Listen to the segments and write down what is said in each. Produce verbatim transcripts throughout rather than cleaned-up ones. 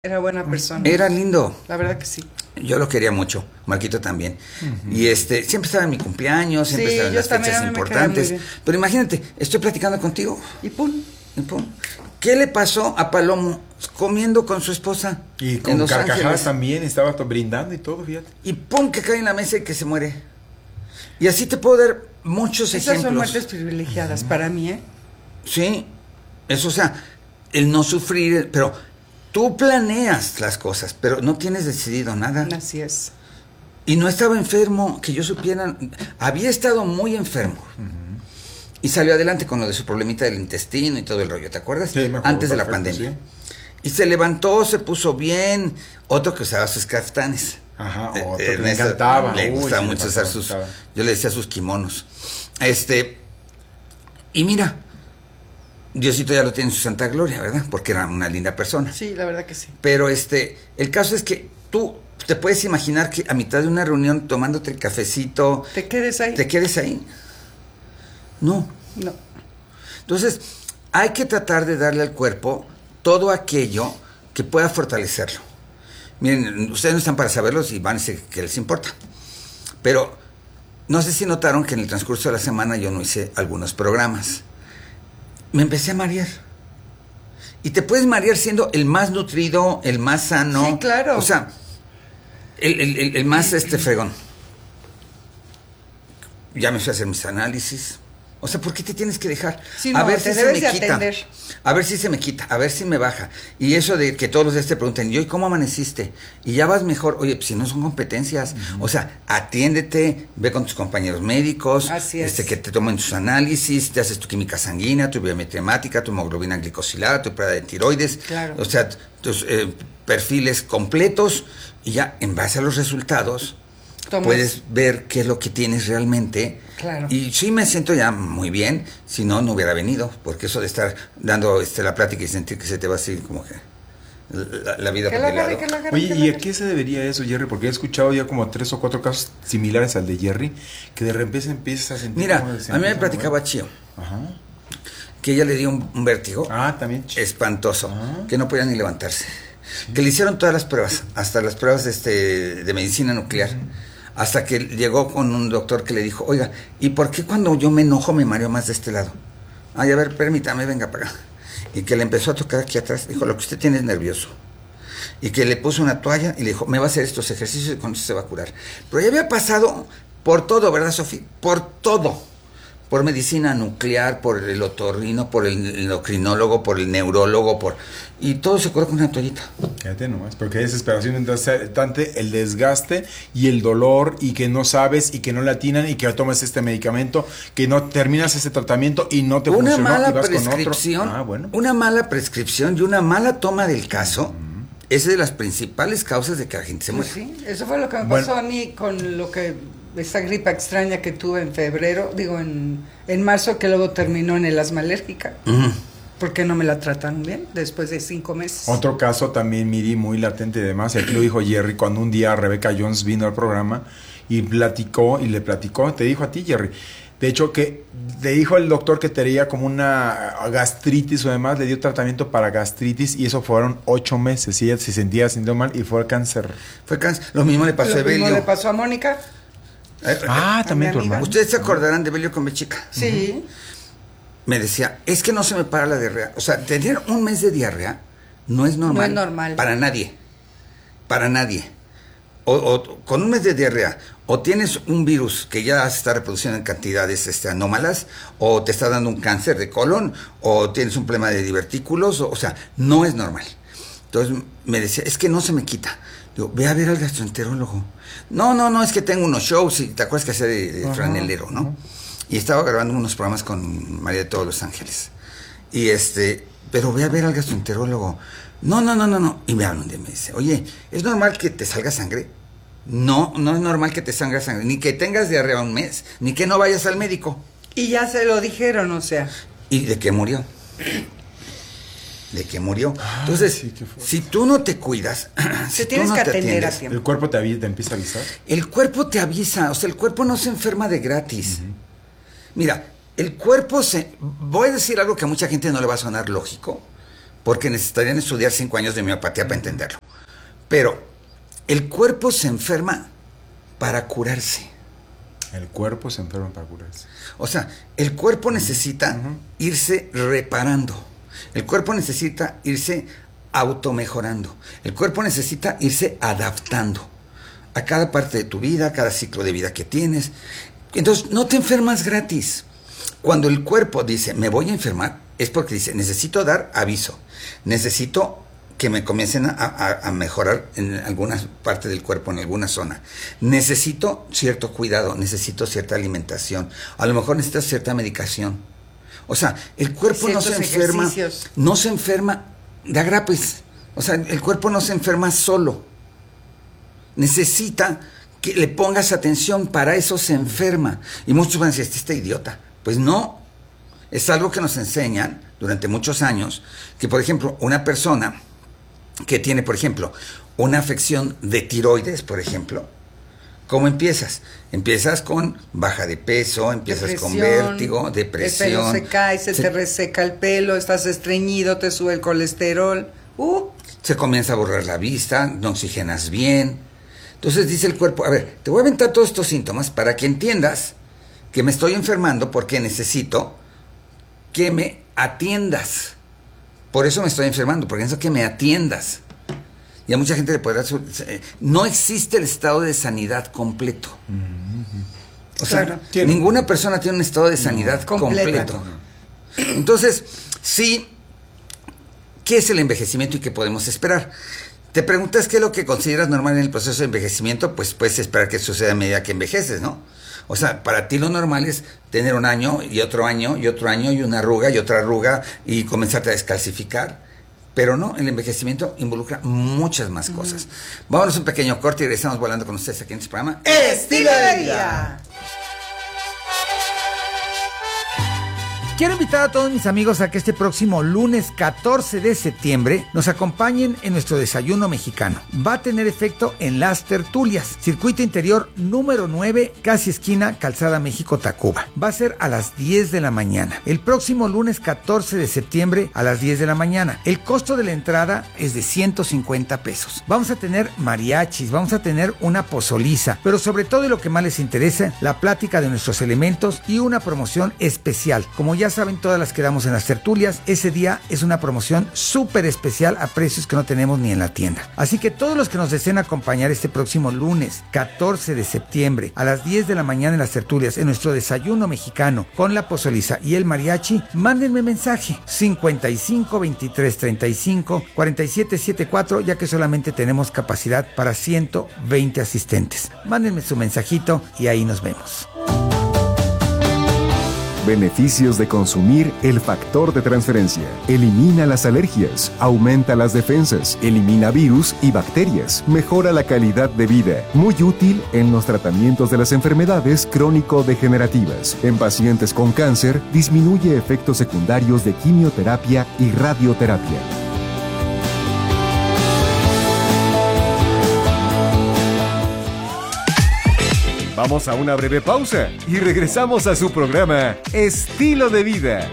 Era buena persona. Era lindo. La verdad que sí. Yo lo quería mucho, Marquito también. Uh-huh. Y este, siempre estaba en mi cumpleaños, siempre sí, estaba en las fechas importantes. Pero imagínate, estoy platicando contigo. Y pum. Y pum. ¿Qué le pasó a Palomo comiendo con su esposa? Y con carcajadas también, estaba brindando y todo, fíjate. Y pum, que cae en la mesa y que se muere. Y así te puedo dar muchos Esas ejemplos. son muertes privilegiadas uh-huh. para mí, ¿eh? Sí, eso, o sea, el no sufrir, pero tú planeas las cosas, pero no tienes decidido nada. Así es. Y no estaba enfermo, que yo supiera, había estado muy enfermo. Uh-huh. Y salió adelante con lo de su problemita del intestino y todo el rollo, ¿te acuerdas? Sí, me acuerdo, antes de la perfecto, pandemia. Sí. Y se levantó, se puso bien, otro que usaba sus caftanes. Ajá, otro eh, que me encantaba. Le gustaba Uy, mucho usar sus, gustaba. yo le decía sus kimonos. Este, y mira, Diosito ya lo tiene en su santa gloria, ¿verdad? Porque era una linda persona. Sí, la verdad que sí. Pero este, el caso es que tú te puedes imaginar que a mitad de una reunión tomándote el cafecito... ¿Te quedes ahí? ¿Te quedes ahí? No. No. Entonces, hay que tratar de darle al cuerpo todo aquello que pueda fortalecerlo. Miren, ustedes no están para saberlo y van a decir que les importa. Pero no sé si notaron que en el transcurso de la semana yo no hice algunos programas. Me empecé a marear. Y te puedes marear siendo el más nutrido, el más sano. Sí, claro. O sea, el, el, el más este fregón. Ya me fui a hacer mis análisis. O sea, ¿por qué te tienes que dejar? Sí, no, a ver te si debes se me de quita. atender. A ver si se me quita, a ver si me baja. Y eso de que todos los días te pregunten, ¿y cómo amaneciste? Y ya vas mejor. Oye, pues si no son competencias. Uh-huh. O sea, atiéndete, ve con tus compañeros médicos. Así es. Este, que te tomen tus análisis, te haces tu química sanguínea, tu biometría hemática, tu hemoglobina glicosilada, tu prueba de tiroides. Claro. O sea, tus eh, perfiles completos. Y ya, en base a los resultados, Tomas. puedes ver qué es lo que tienes realmente. Claro. Y sí me siento ya muy bien, si no, no hubiera venido, porque eso de estar dando este, la plática y sentir que se te va así como que la, la vida por el lado. Que la agarre, Oye, que ¿y a qué se debería eso, Jerry? Porque he escuchado ya como tres o cuatro casos similares al de Jerry, que de repente empiezas a sentir... Mira, a mí me platicaba Chío, Ajá. que ella le dio un, un vértigo ah, también espantoso, Ajá. que no podía ni levantarse, sí. que le hicieron todas las pruebas, hasta las pruebas de, este, de medicina nuclear, uh-huh. hasta que llegó con un doctor que le dijo, oiga, ¿y por qué cuando yo me enojo me mareo más de este lado? Ay, a ver, permítame, venga para acá. Y que le empezó a tocar aquí atrás, dijo, lo que usted tiene es nervioso. Y que le puso una toalla y le dijo, me va a hacer estos ejercicios y con eso se va a curar. Pero ya había pasado por todo, ¿verdad, Sofía? Por todo. Por medicina nuclear, por el otorrino, por el endocrinólogo, por el neurólogo, por... y todo se curó con una toallita. Fíjate nomás, porque hay desesperación, entonces tanto el desgaste y el dolor, y que no sabes, y que no le atinan, y que tomas este medicamento, que no terminas ese tratamiento y no te una funcionó, mala y vas prescripción, con otro. Ah, bueno. Una mala prescripción y una mala toma del caso, uh-huh. es de las principales causas de que la gente se muere. Pues sí, eso fue lo que me bueno. pasó a mí con lo que... esta gripa extraña que tuve en febrero, digo en, en marzo, que luego terminó en el asma alérgica. Uh-huh. Porque no me la tratan bien después de cinco meses. Otro caso también, Miri, muy latente y demás, y aquí lo dijo Jerry, cuando un día Rebecca Jones vino al programa y platicó, y le platicó, te dijo a ti, Jerry, de hecho que le dijo el doctor que tenía como una gastritis o demás, le dio tratamiento para gastritis y eso fueron ocho meses, y ella se sentía sintiendo mal y fue cáncer. Fue cáncer, lo mismo le pasó lo a Evelio. Lo mismo le pasó a Mónica. Ah, también tu hermano. Ustedes se acordarán de Belio con Bechica. Sí. Uh-huh. Me decía, es que no se me para la diarrea. O sea, tener un mes de diarrea no es normal. No es normal. Para nadie. Para nadie. O, o con un mes de diarrea, o tienes un virus que ya se está reproduciendo en cantidades este, anómalas, o te está dando un cáncer de colon, o tienes un problema de divertículos, o, o sea, no es normal. Entonces me decía, es que no se me quita. Digo, ve a ver al gastroenterólogo. No, no, no, es que tengo unos shows, y te acuerdas que hacía de, de uh-huh, franelero, ¿no? Uh-huh. Y estaba grabando unos programas con María de todos los Ángeles. Y este, pero ve a ver al gastroenterólogo. No, no, no, no, no. Y me habla un día y me dice, oye, ¿es normal que te salga sangre? No, no es normal que te salga sangre, ni que tengas diarrea un mes, ni que no vayas al médico. Y ya se lo dijeron, o sea. ¿Y de qué murió? De que murió. Ah, entonces, sí, si tú no te cuidas, si te tienes tú no que te atender atiendes, a tiempo. ¿El cuerpo te, avisa, te empieza a avisar? El cuerpo te avisa, o sea, el cuerpo no se enferma de gratis. Uh-huh. Mira, el cuerpo se... Voy a decir algo que a mucha gente no le va a sonar lógico, porque necesitarían estudiar cinco años de homeopatía para entenderlo. Pero el cuerpo se enferma para curarse. El cuerpo se enferma para curarse. O sea, el cuerpo necesita uh-huh. irse reparando. El cuerpo necesita irse automejorando. El cuerpo necesita irse adaptando a cada parte de tu vida, a cada ciclo de vida que tienes. Entonces, no te enfermas gratis. Cuando el cuerpo dice, me voy a enfermar, es porque dice, necesito dar aviso. Necesito que me comiencen a, a, a mejorar en alguna parte del cuerpo, en alguna zona. Necesito cierto cuidado, necesito cierta alimentación. A lo mejor necesitas cierta medicación. O sea, el cuerpo no se enferma, ejercicios. no se enferma de agrapes. O sea, el cuerpo no se enferma solo. Necesita que le pongas atención, para eso se enferma. Y muchos van a decir, este está idiota. Pues no, es algo que nos enseñan durante muchos años, que por ejemplo, una persona que tiene, por ejemplo, una afección de tiroides, por ejemplo, ¿cómo empiezas? Empiezas con baja de peso, empiezas depresión, con vértigo, depresión. El pelo se cae, se, se te reseca el pelo, estás estreñido, te sube el colesterol. Uh. Se comienza a borrar la vista, no oxigenas bien. Entonces dice el cuerpo, a ver, te voy a aventar todos estos síntomas para que entiendas que me estoy enfermando porque necesito que me atiendas. Por eso me estoy enfermando, porque necesito que me atiendas. Y a mucha gente le podrá... No existe el estado de sanidad completo. O sea, claro. ninguna persona tiene un estado de sanidad no, completo. completo. Entonces, sí, ¿qué es el envejecimiento y qué podemos esperar? Te preguntas qué es lo que consideras normal en el proceso de envejecimiento, pues puedes esperar que suceda a medida que envejeces, ¿no? O sea, para ti lo normal es tener un año y otro año y otro año y una arruga y otra arruga y comenzarte a descalcificar. Pero no, el envejecimiento involucra muchas más mm. cosas. Vámonos a un pequeño corte y regresamos volando con ustedes aquí en este programa Estilo de Vida. Quiero invitar a todos mis amigos a que este próximo lunes catorce de septiembre nos acompañen en nuestro desayuno mexicano. Va a tener efecto en Las Tertulias, circuito interior número nueve, casi esquina Calzada México-Tacuba. Va a ser a las diez de la mañana. El próximo lunes catorce de septiembre a las diez de la mañana. El costo de la entrada es de ciento cincuenta pesos. Vamos a tener mariachis, vamos a tener una pozoliza, pero sobre todo y lo que más les interesa, la plática de nuestros elementos y una promoción especial. Como ya saben, todas las que damos en Las Tertulias, ese día es una promoción súper especial a precios que no tenemos ni en la tienda. Así que todos los que nos deseen acompañar este próximo lunes catorce de septiembre a las diez de la mañana en Las Tertulias, en nuestro desayuno mexicano con la pozoliza y el mariachi, mándenme mensaje cincuenta y cinco, veintitrés, treinta y cinco, cuarenta y siete setenta y cuatro, ya que solamente tenemos capacidad para ciento veinte asistentes. Mándenme su mensajito y ahí nos vemos. Beneficios de consumir el factor de transferencia. Elimina las alergias, aumenta las defensas, elimina virus y bacterias, mejora la calidad de vida. Muy útil en los tratamientos de las enfermedades crónico-degenerativas. En pacientes con cáncer, disminuye efectos secundarios de quimioterapia y radioterapia. Vamos a una breve pausa y regresamos a su programa Estilo de Vida.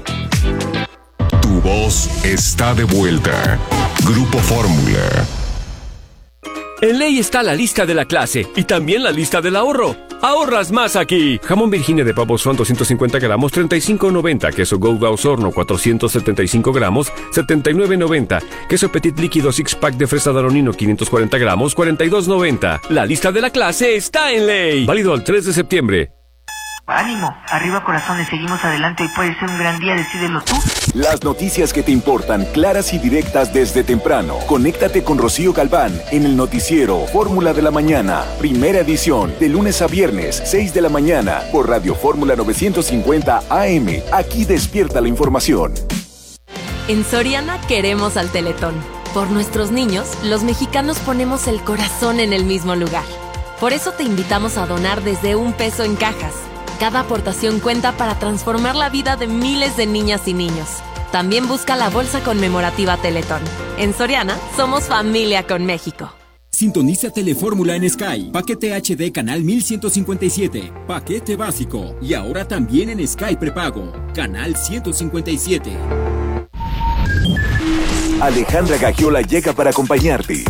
Tu voz está de vuelta. Grupo Fórmula. En Ley está la lista de la clase y también la lista del ahorro. ¡Ahorras más aquí! Jamón Virginia de pavo Swan doscientos cincuenta gramos, treinta y cinco noventa. Queso Gouda Osorno cuatrocientos setenta y cinco gramos, setenta y nueve noventa. Queso Petit líquido six pack de fresa Daronino quinientos cuarenta gramos, cuarenta y dos noventa. La lista de la clase está en Ley. Válido al tres de septiembre. ¡Ánimo! Arriba corazones, seguimos adelante. Hoy puede ser un gran día, decídelo tú. Las noticias que te importan, claras y directas desde temprano. Conéctate con Rocío Galván en el noticiero Fórmula de la Mañana. Primera edición, de lunes a viernes, seis de la mañana, por Radio Fórmula novecientos cincuenta A M. Aquí despierta la información. En Soriana queremos al Teletón. Por nuestros niños, los mexicanos ponemos el corazón en el mismo lugar. Por eso te invitamos a donar desde un peso en cajas. Cada aportación cuenta para transformar la vida de miles de niñas y niños. También busca la bolsa conmemorativa Teletón. En Soriana, somos familia con México. Sintoniza Telefórmula en Sky. Paquete H D Canal mil ciento cincuenta y siete. Paquete básico. Y ahora también en Sky Prepago. Canal ciento cincuenta y siete. Alejandra Gagiola llega para acompañarte.